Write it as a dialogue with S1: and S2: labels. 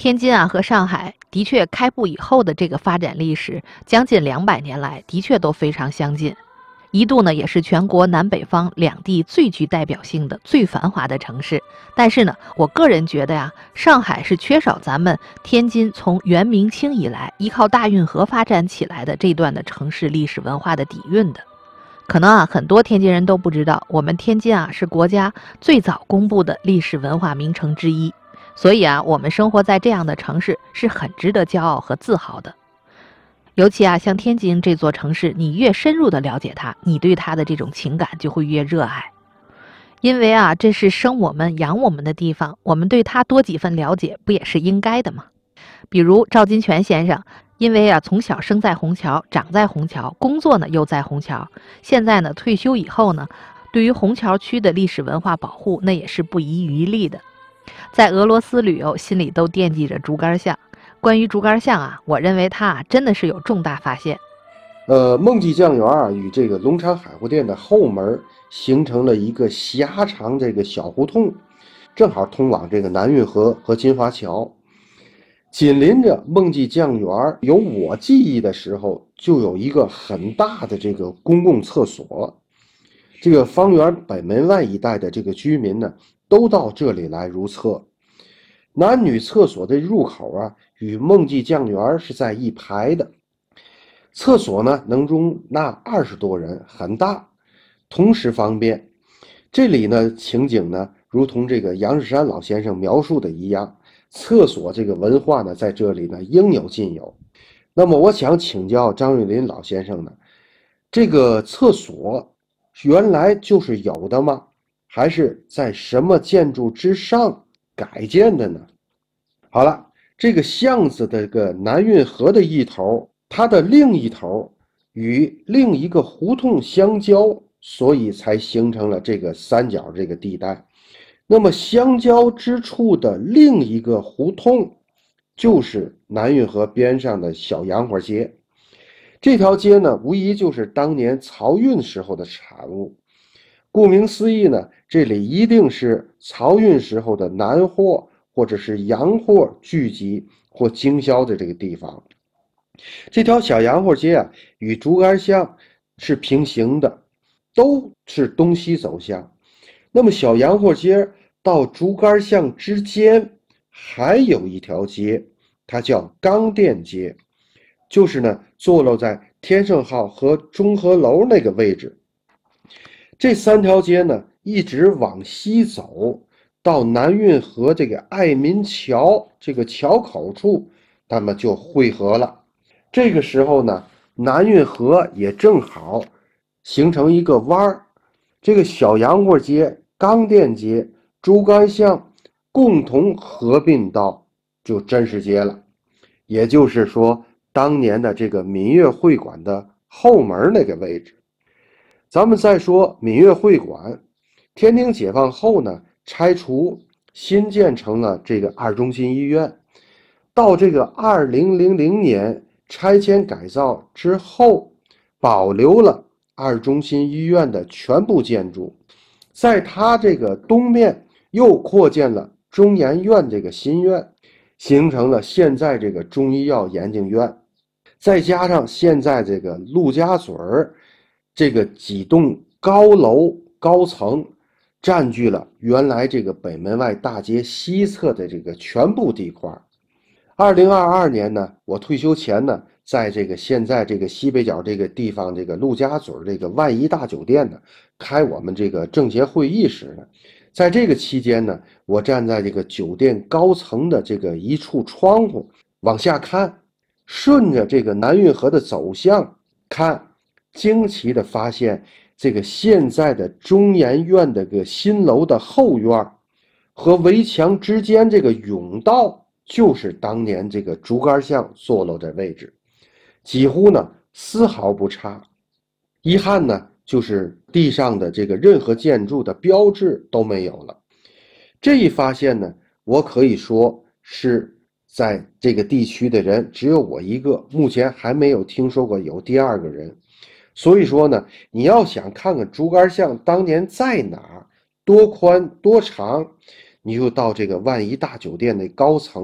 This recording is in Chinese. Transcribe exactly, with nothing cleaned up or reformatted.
S1: 天津啊和上海的确开埠以后的这个发展历史，将近两百年来的确都非常相近，一度呢也是全国南北方两地最具代表性的、最繁华的城市。但是呢，我个人觉得呀，上海是缺少咱们天津从元明清以来依靠大运河发展起来的这段的城市历史文化的底蕴的。可能啊，很多天津人都不知道，我们天津啊是国家最早公布的历史文化名城之一。所以啊，我们生活在这样的城市是很值得骄傲和自豪的。尤其啊，像天津这座城市，你越深入的了解它，你对它的这种情感就会越热爱。因为啊，这是生我们养我们的地方，我们对它多几分了解，不也是应该的吗？比如赵金泉先生，因为啊从小生在虹桥，长在虹桥，工作呢又在虹桥，现在呢退休以后呢，对于虹桥区的历史文化保护，那也是不遗余力的。在俄罗斯旅游，心里都惦记着竹竿巷。关于竹竿巷啊，我认为它啊真的是有重大发现。
S2: 呃，梦记酱园啊与这个龙昌海货店的后门形成了一个狭长这个小胡同，正好通往这个南运河和金华桥。紧邻着梦记酱园，有我记忆的时候，就有一个很大的这个公共厕所。这个方圆北门外一带的这个居民呢，都到这里来如厕。男女厕所的入口啊，与梦记酱园是在一排的。厕所呢，能容纳二十多人，很大，同时方便。这里呢，情景呢，如同这个杨士山老先生描述的一样，厕所这个文化呢，在这里呢，应有尽有。那么，我想请教张瑞林老先生呢，这个厕所原来就是有的吗？还是在什么建筑之上改建的呢？好了，这个巷子的这个南运河的一头，它的另一头与另一个胡同相交，所以才形成了这个三角这个地带。那么相交之处的另一个胡同，就是南运河边上的小洋货街。这条街呢，无疑就是当年漕运时候的产物。顾名思义呢，这里一定是漕运时候的南货或者是洋货聚集或经销的这个地方。这条小洋货街啊，与竹竿巷是平行的，都是东西走向。那么小洋货街到竹竿巷之间还有一条街，它叫钢店街，就是呢坐落在天盛号和中和楼那个位置。这三条街呢，一直往西走，到南运河这个爱民桥这个桥口处，它们就汇合了。这个时候呢，南运河也正好形成一个弯儿，这个小洋货街、钢店街、竹竿巷共同合并到就真实街了。也就是说，当年的这个闽粤会馆的后门那个位置。咱们再说闽粤会馆，天津解放后呢，拆除新建成了这个二中心医院。到这个二零零零年拆迁改造之后，保留了二中心医院的全部建筑，在它这个东面又扩建了中研院这个新院，形成了现在这个中医药研究院。再加上现在这个陆家嘴儿这个几栋高楼高层，占据了原来这个北门外大街西侧的这个全部地块。二零二二年呢，我退休前呢，在这个现在这个西北角这个地方，这个陆家嘴这个万怡大酒店呢，开我们这个政协会议时呢，在这个期间呢，我站在这个酒店高层的这个一处窗户往下看，顺着这个南运河的走向看，惊奇的发现，这个现在的中研院的个新楼的后院和围墙之间这个甬道，就是当年这个竹竿巷坐落的位置，几乎呢丝毫不差。遗憾呢，就是地上的这个任何建筑的标志都没有了。这一发现呢，我可以说是在这个地区的人只有我一个，目前还没有听说过有第二个人。所以说呢，你要想看看竹竿巷当年在哪儿，多宽多长，你就到这个万怡大酒店的高层